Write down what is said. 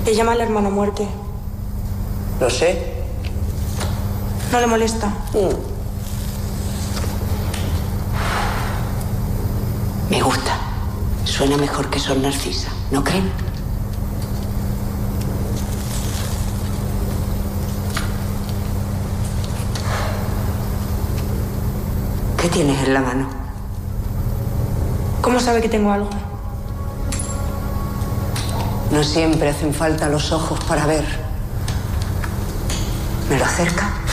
Le llama al hermano muerte. Lo sé. ¿No le molesta? Me gusta. Suena mejor que Sor Narcisa, ¿no creen? ¿Qué tienes en la mano? ¿Cómo sabe que tengo algo? No siempre hacen falta los ojos para ver. ¿Me lo acerca?